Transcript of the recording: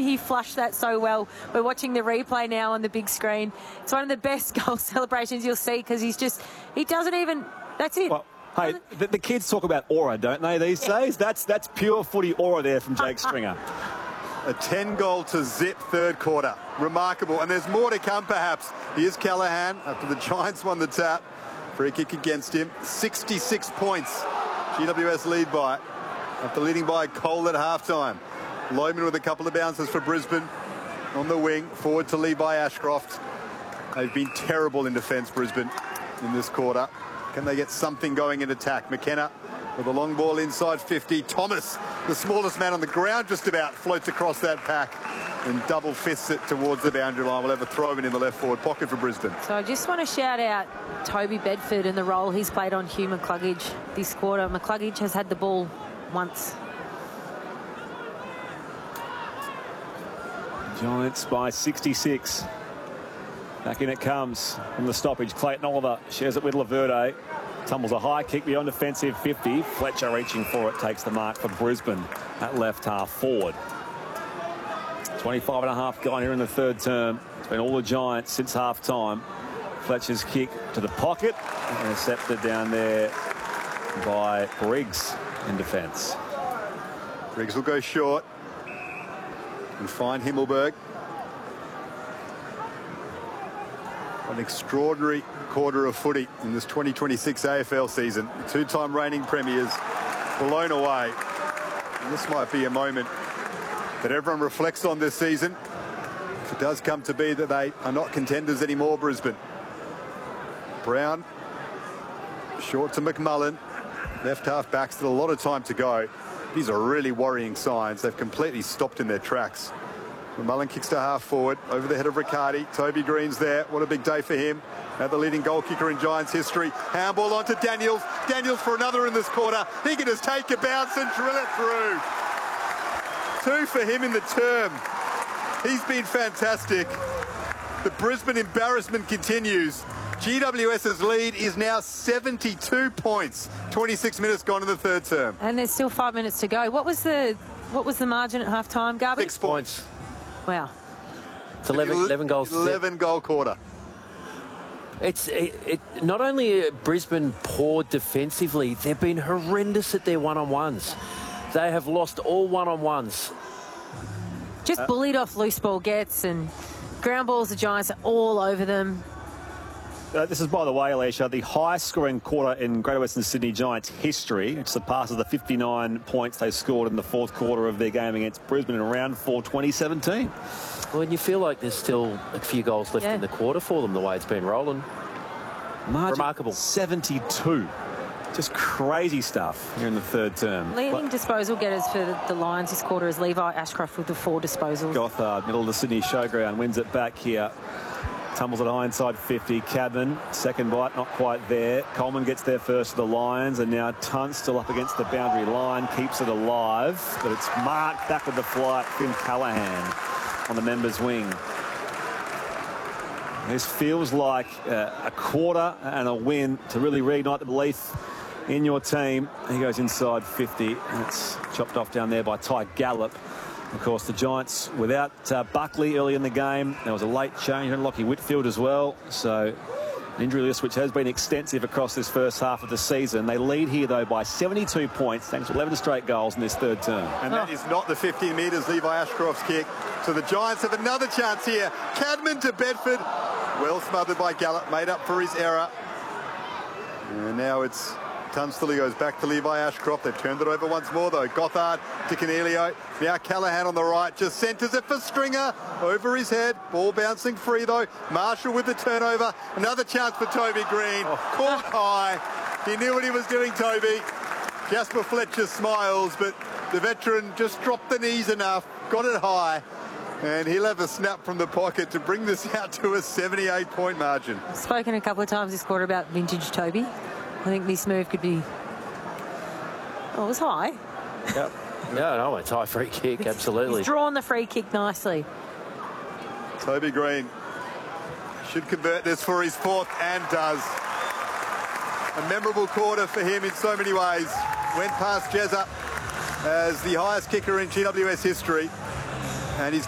he flushed that so well. We're watching the replay now on the big screen. It's one of the best goal celebrations you'll see because he doesn't even, that's it. Well, hey, the kids talk about aura, don't they, these days? That's pure footy aura there from Jake Stringer. A 10-goal-to-zip third quarter. Remarkable. And there's more to come, perhaps. Here's Callaghan after the Giants won the tap. Free kick against him. 66 points. GWS lead by, after leading by Cole at halftime. Lohmann with a couple of bounces for Brisbane. On the wing, forward to Levi Ashcroft. They've been terrible in defence, Brisbane, in this quarter. Can they get something going in attack? McKenna with a long ball inside 50. Thomas, the smallest man on the ground just about, floats across that pack and double fists it towards the boundary line. We'll have a throw in the left forward pocket for Brisbane. So I just want to shout out Toby Bedford and the role he's played on Hugh McCluggage this quarter. McCluggage has had the ball once. Giants by 66. Back in it comes from the stoppage. Clayton Oliver shares it with Laverde. Tumbles a high kick beyond defensive 50. Fletcher reaching for it, takes the mark for Brisbane at left half forward. 25 and a half gone here in the third term. It's been all the Giants since half time. Fletcher's kick to the pocket. Intercepted down there by Briggs in defence. Briggs will go short and find Himmelberg. An extraordinary quarter of footy in this 2026 AFL season. Two-time reigning premiers blown away. And this might be a moment that everyone reflects on this season. If it does come to be that they are not contenders anymore, Brisbane. Brown, short to McMullen. Left half back, still a lot of time to go. These are really worrying signs. They've completely stopped in their tracks. McMullen kicks to half forward, over the head of Riccardi. Toby Green's there. What a big day for him. Now the leading goal kicker in Giants history. Handball onto Daniels. Daniels for another in this quarter. He can just take a bounce and drill it through. 2 for him in the term. He's been fantastic. The Brisbane embarrassment continues. GWS's lead is now 72 points. 26 minutes gone in the third term. And there's still 5 minutes to go. What was the margin at half time, Garby? 6 points. Wow. It's 11 goals. 11 goal quarter. It's not only Brisbane poor defensively, they've been horrendous at their one-on-ones. They have lost all one-on-ones. Just bullied off loose ball gets, and ground balls, the Giants are all over them. This is, by the way, Alicia, the highest scoring quarter in Greater Western Sydney Giants history. It surpasses the 59 points they scored in the fourth quarter of their game against Brisbane in round 4 2017. Well, and you feel like there's still a few goals left in the quarter for them, the way it's been rolling. Margin remarkable. 72. Just crazy stuff here in the third term. Leading disposal getters for the Lions this quarter is Levi Ashcroft with the 4 disposals. Gothard, middle of the Sydney Showground, wins it back here. Tumbles it high inside 50. Cadman, second bite, not quite there. Coleman gets there first for the Lions, and now Tunt still up against the boundary line, keeps it alive, but it's marked back with the flight. Finn Callaghan on the members' wing. This feels like a quarter and a win to really reignite the belief in your team. He goes inside 50, and it's chopped off down there by Ty Gallop. Of course, the Giants without Buckley early in the game. There was a late change in Lockie Whitfield as well. So an injury list which has been extensive across this first half of the season. They lead here, though, by 72 points, thanks to 11 straight goals in this third term. And that is not the 15 metres, Levi Ashcroft's kick. So the Giants have another chance here. Cadman to Bedford. Well smothered by Gallop, made up for his error. And now it's Tunstall goes back to Levi Ashcroft. They've turned it over once more, though. Gothard to Canelio. Now Callaghan on the right. Just centres it for Stringer. Over his head. Ball bouncing free, though. Marshall with the turnover. Another chance for Toby Green. Caught high. He knew what he was doing, Toby. Jasper Fletcher smiles, but the veteran just dropped the knees enough. Got it high. And he'll have a snap from the pocket to bring this out to a 78-point margin. I've spoken a couple of times this quarter about vintage Toby. I think this move could be... Oh, it was high. Yep. Yeah, no, it's high free kick, absolutely. He's drawn the free kick nicely. Toby Green should convert this for his 4th and does. A memorable quarter for him in so many ways. Went past Jezza as the highest kicker in GWS history. And he's